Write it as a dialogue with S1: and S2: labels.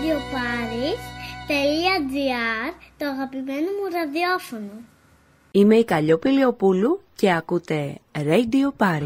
S1: radioparis.gr, το αγαπημένο μου ραδιόφωνο.
S2: Είμαι η Καλλιόπη Λεοπούλου και ακούτε Radio Paris.